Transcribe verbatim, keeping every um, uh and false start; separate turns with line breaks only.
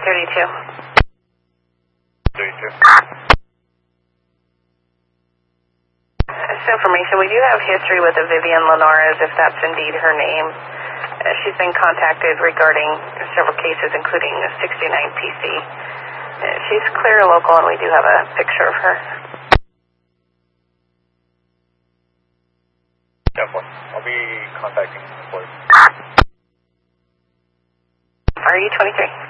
thirty-two.
thirty-two.
This information, we do have history with a Vivian Linares, if that's indeed her name. Uh, she's been contacted regarding several cases, including the sixty-nine P C. Uh, she's clear local, and we do have a picture of her.
Definitely. I'll be contacting the police.
R U twenty-three.